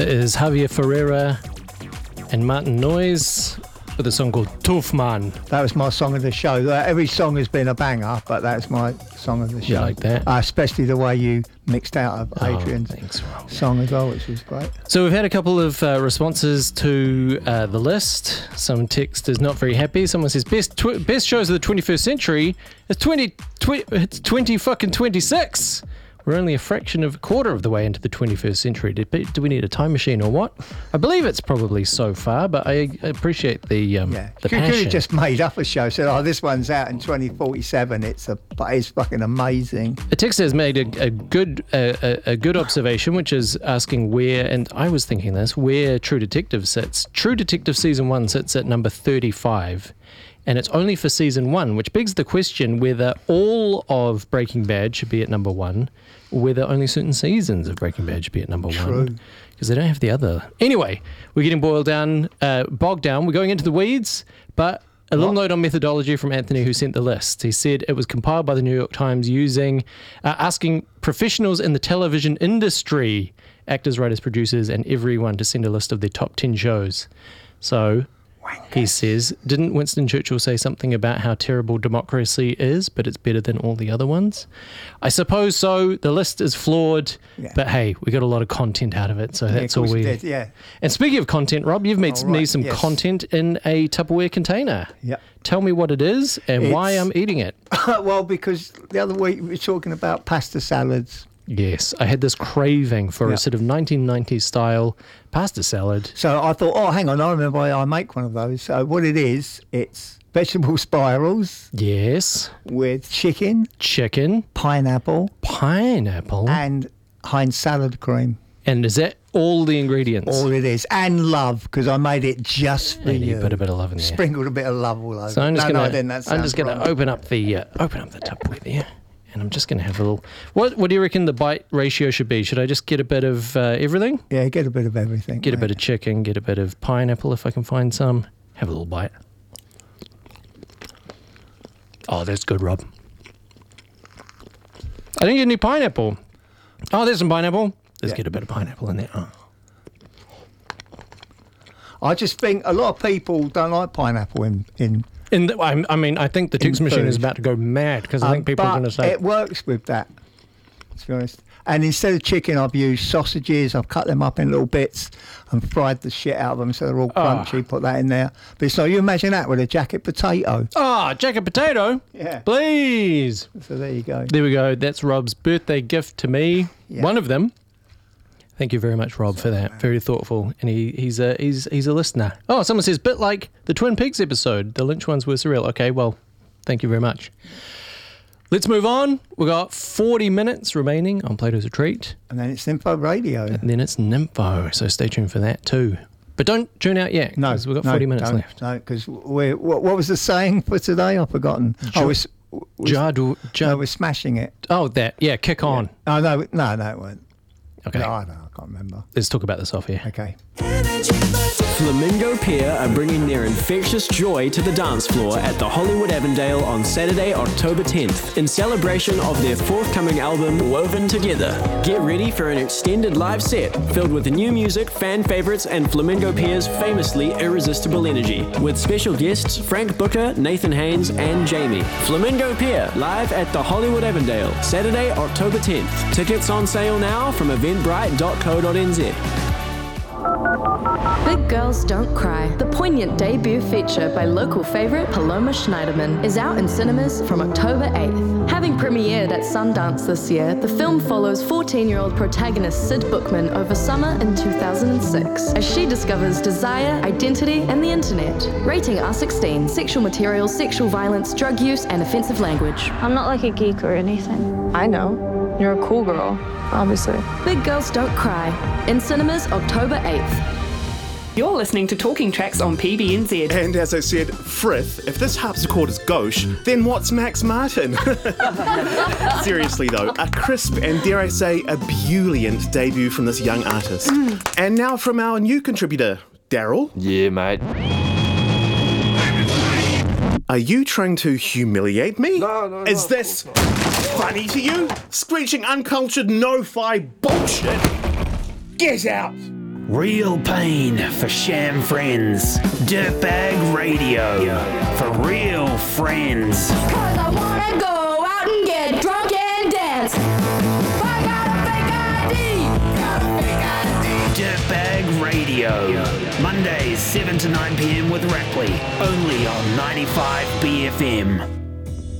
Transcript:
That is Javier Ferreira and Martin Noyes with a song called Tough Man. That was my song of the show. Every song has been a banger, but that's my song of the show. You like that? Especially the way you mixed out Adrian's song as well, which was great. So we've had a couple of responses to the list. Some text is not very happy. Someone says best shows of the 21st century. It's 2026. We're only a fraction of a quarter of the way into the 21st century. Do we need a time machine or what? I believe it's probably so far, but I appreciate the passion. You could have just made up a show, said, this one's out in 2047. It's fucking amazing. A texter has made a good observation, which is asking where, and I was thinking this, where True Detective sits. True Detective Season 1 sits at number 35. And it's only for Season 1, which begs the question whether all of Breaking Bad should be at number 1, or whether only certain seasons of Breaking Bad should be at number 1. Because they don't have the other. Anyway, we're getting bogged down. We're going into the weeds, but a little note on methodology from Anthony, who sent the list. He said it was compiled by the New York Times asking professionals in the television industry, actors, writers, producers, and everyone to send a list of their top 10 shows. So he says, didn't Winston Churchill say something about how terrible democracy is, but it's better than all the other ones? I suppose so. The list is flawed, but hey, we got a lot of content out of it, so that's all we did. Yeah. And speaking of content, Rob, you've made me some content in a Tupperware container. Yep. Tell me what it is and why I'm eating it. Well, because the other week we were talking about pasta salads. Yes, I had this craving for a sort of 1990s style pasta salad. So I thought, hang on, I remember I make one of those. So what it is, it's vegetable spirals. Yes. With chicken. Pineapple. And Heinz salad cream. And is that all the ingredients? All it is. And love, because I made it just for you. You put a bit of love in there. Sprinkled a bit of love all over. So I'm just going to open up the Tupperware there. And I'm just going to have a little... What do you reckon the bite ratio should be? Should I just get a bit of everything? Yeah, get a bit of everything. Get a bit of chicken, get a bit of pineapple if I can find some. Have a little bite. Oh, that's good, Rob. I didn't get any pineapple. Oh, there's some pineapple. Let's get a bit of pineapple in there. Oh. I just think a lot of people don't like pineapple in I think the text machine is about to go mad because I think people are going to say... it works with that, to be honest. And instead of chicken, I've used sausages. I've cut them up in little bits and fried the shit out of them so they're all crunchy. Put that in there. But so you imagine that with a jacket potato. Jacket potato? Yeah. Please. So there you go. There we go. That's Rob's birthday gift to me. Yeah. One of them. Thank you very much, Rob, for that. Very thoughtful. And he's a listener. Oh, someone says, bit like the Twin Peaks episode. The Lynch ones were surreal. Okay, well, thank you very much. Let's move on. We've got 40 minutes remaining on Plato's Retreat. And then it's Nympho Radio. And then it's Nympho, so stay tuned for that too. But don't tune out yet, because we've got 40 minutes left. No, because what was the saying for today? I've forgotten. We're smashing it. Oh, that. Yeah, kick on. Oh, no, it weren't. Okay. No, I can't remember. Let's talk about this off here. Okay. Flamingo Pier are bringing their infectious joy to the dance floor at the Hollywood Avondale on Saturday, October 10th, in celebration of their forthcoming album, Woven Together. Get ready for an extended live set filled with new music, fan favorites, and Flamingo Pier's famously irresistible energy, with special guests Frank Booker, Nathan Haynes, and Jamie. Flamingo Pier, live at the Hollywood Avondale, Saturday, October 10th. Tickets on sale now from eventbrite.co.nz. Big Girls Don't Cry, the poignant debut feature by local favourite Paloma Schneiderman, is out in cinemas from October 8th. Having premiered at Sundance this year, the film follows 14-year-old protagonist Sid Bookman over summer in 2006 as she discovers desire, identity, and the internet. Rating R16, sexual material, sexual violence, drug use, and offensive language. I'm not like a geek or anything. I know. You're a cool girl, obviously. Big Girls Don't Cry, in cinemas October 8th. You're listening to Talking Tracks on PBNZ. And as I said, Frith, if this harpsichord is gauche, then what's Max Martin? Seriously though, a crisp and dare I say, ebullient debut from this young artist. And now from our new contributor, Daryl. Yeah, mate. Are you trying to humiliate me? No. Is this funny to you? Screeching uncultured no-fi bullshit? Get out! Real pain for sham friends. Dirtbag Radio for real friends. 'Cause I wanna go out and get drunk and dance. I got a fake ID. Got a fake ID. Dirtbag Radio. Mondays 7 to 9 p.m. with Rapley. Only on 95 BFM.